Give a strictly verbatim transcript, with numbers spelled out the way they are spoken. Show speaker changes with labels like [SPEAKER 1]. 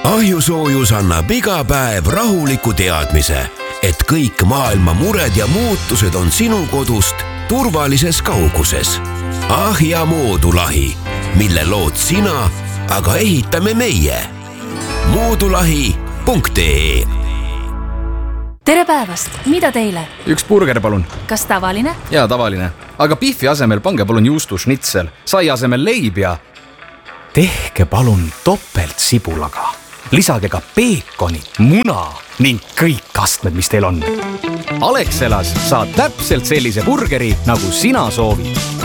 [SPEAKER 1] Ahjusoojus annab iga päev rahuliku teadmise, et kõik maailma mured ja muutused on sinu kodust turvalises kauguses. Ahja moodulahi, mille lood sina, aga ehitame meie. moodulahi punkt ee.
[SPEAKER 2] Tere päevast, mida teile?
[SPEAKER 3] Üks burger palun.
[SPEAKER 2] Kas tavaline?
[SPEAKER 3] Jaa, tavaline. Aga biffi asemel pange palun juustu schnitzel, sai asemel leib ja... Tehke palun topelt sibulaga. Lisage ka peekonit, muna ning kõik kastmed, mis teil on. Alexelas saad täpselt sellise burgeri, nagu sina soovid.